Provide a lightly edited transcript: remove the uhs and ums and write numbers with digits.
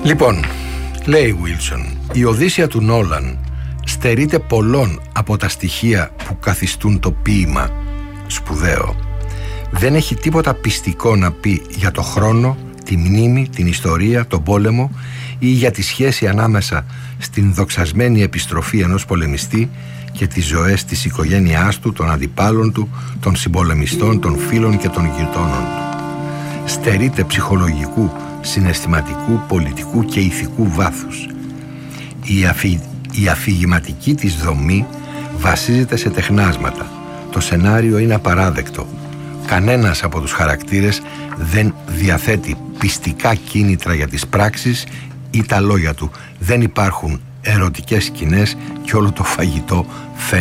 Λοιπόν, λέει Wilson, η Οδύσσεια του Νόλαν στερείται πολλών από τα στοιχεία που καθιστούν το ποίημα σπουδαίο. Δεν έχει τίποτα πιστικό να πει για το χρόνο, τη μνήμη, την ιστορία, τον πόλεμο ή για τη σχέση ανάμεσα στην δοξασμένη επιστροφή ενός πολεμιστή και τις ζωές της οικογένειάς του, των αντιπάλων του, των συμπολεμιστών, των φίλων και των γειτόνων του. Στερείται ψυχολογικού, συναισθηματικού, πολιτικού και ηθικού βάθους. Η αφηγηματική της δομή βασίζεται σε τεχνάσματα. Το σενάριο είναι απαράδεκτο. Κανένας από τους χαρακτήρες δεν διαθέτει πιστικά κίνητρα για τις πράξεις ή τα λόγια του. Δεν υπάρχουν ερωτικές σκηνές και όλο το φαγητό φαίνεται